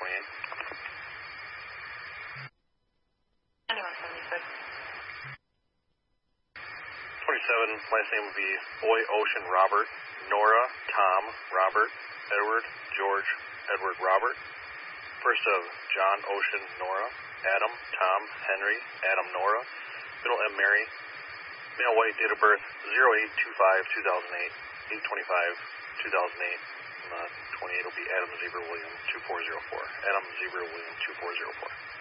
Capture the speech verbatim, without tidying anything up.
twenty-eight. Anyone seventy-six. twenty-seven, last name would be Boy Ocean Robert, Nora, Tom, Robert, Edward, George, Edward, Robert. First of John, Ocean, Nora, Adam, Tom, Henry, Adam, Nora. Middle M, Mary. Male white, date of birth zero eight two five two thousand eight, eight twenty-five two thousand eight. Uh, twenty-eight will be Adam Zebra William two four zero four. Adam Zebra William two four zero four.